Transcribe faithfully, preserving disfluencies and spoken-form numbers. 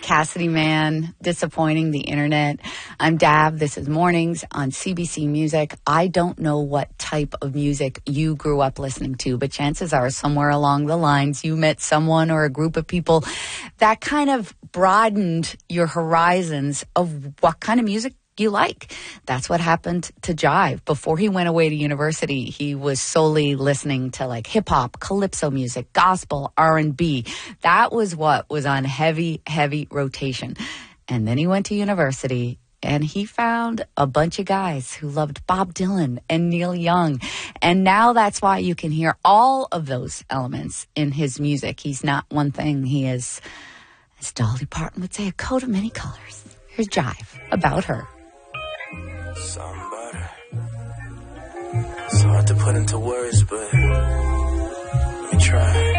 Cassidy Man, disappointing the internet. I'm Dav. This is Mornings on C B C Music. I don't know what type of music you grew up listening to, but chances are somewhere along the lines you met someone or a group of people that kind of broadened your horizons of what kind of music you like. That's what happened to Jive. Before he went away to university, he was solely listening to like hip hop, calypso music, gospel, R and B. That was what was on heavy, heavy rotation. And then he went to university and he found a bunch of guys who loved Bob Dylan and Neil Young. And now that's why you can hear all of those elements in his music. He's not one thing. He is, as Dolly Parton would say, a coat of many colors. Here's Jive, About Her. Somebody. It's hard to put into words, but let me try.